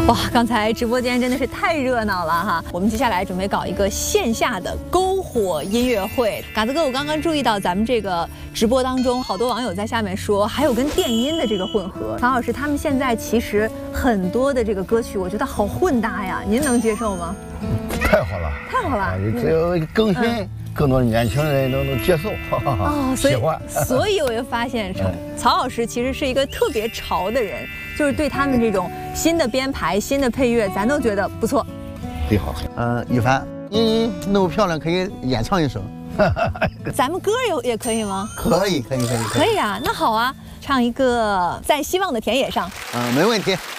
哇，刚才直播间真的是太热闹了哈！我们接下来准备搞一个线下的篝火音乐会。嘎子哥，我刚刚注意到咱们这个直播当中，好多网友在下面说，还有跟电音的这个混合。曹老师，他们现在其实很多的这个歌曲，我觉得好混搭呀，您能接受吗？ 太好了， 太好了！ 你只有更新。更多的年轻人能接受，喜欢。 所以我就发现，曹老师其实是一个特别潮的人，就是对他们这种新的编排、新的配乐，咱都觉得不错。 对，好。 一凡，你那么漂亮，可以演唱一首。 咱们歌也可以吗？ 可以。 可以啊，那好啊，唱一个《在希望的田野上》。 没问题。